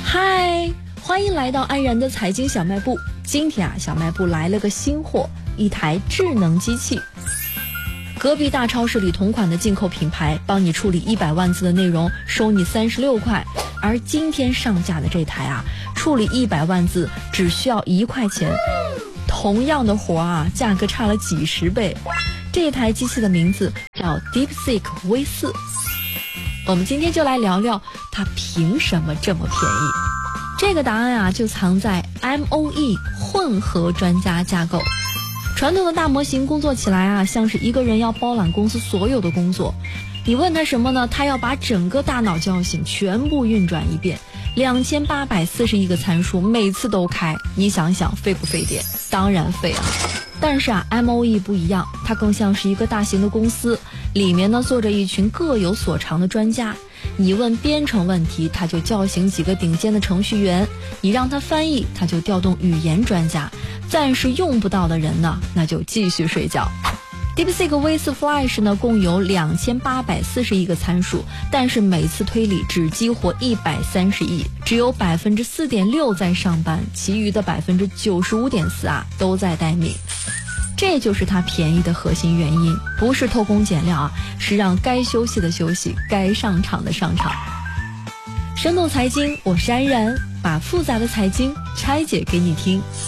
嗨，欢迎来到安然的财经小卖部。今天小卖部来了个新货，一台智能机器。隔壁大超市里同款的进口品牌，帮你处理100万字的内容，收你36块。而今天上架的这台处理100万字只需要1块钱。同样的活价格差了几十倍。这台机器的名字叫 DeepSeek V4。我们今天就来聊聊它凭什么这么便宜。这个答案就藏在 MOE 混合专家架构。传统的大模型工作起来像是一个人要包揽公司所有的工作。你问他什么呢？他要把整个大脑叫醒，全部运转一遍。2841个参数，每次都开，你想想费不费电？当然费但是MOE 不一样，它更像是一个大型的公司，里面呢坐着一群各有所长的专家。你问编程问题，他就叫醒几个顶尖的程序员；你让他翻译，他就调动语言专家。暂时用不到的人呢，那就继续睡觉。DeepSeek V4 Flash 呢，共有2841个参数，但是每次推理只激活130亿，只有4.6%在上班，其余的95.4%都在待命。这就是它便宜的核心原因，不是偷工减料是让该休息的休息，该上场的上场。深度财经，我是安然，把复杂的财经拆解给你听。